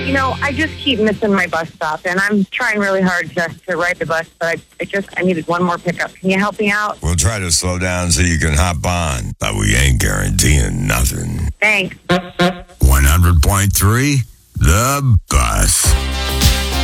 I just keep missing my bus stop, and I'm trying really hard just to ride the bus, but I needed one more pickup. Can you help me out? We'll try to slow down so you can hop on, but we ain't guaranteeing nothing. Thanks. 100.3, The Bus.